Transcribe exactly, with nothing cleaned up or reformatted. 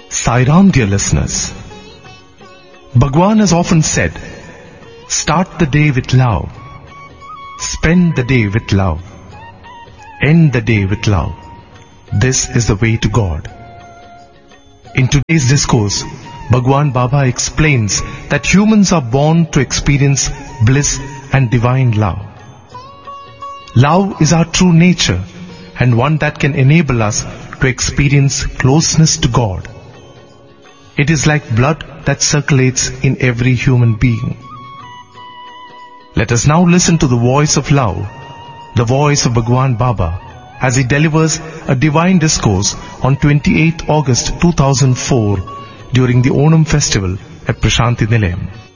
Sai Ram, dear listeners. Bhagwan has often said, start the day with love, spend the day with love, end the day with love. This is the way to God. In today's discourse, Bhagwan Baba explains that humans are born to experience bliss and divine love. Love is our true nature and one that can enable us to experience closeness to God. It is like blood that circulates in every human being. Let us now listen to the voice of love, the voice of Bhagwan Baba, as he delivers a divine discourse on twenty-eighth August two thousand four during the Onam festival at Prashanti Nilayam.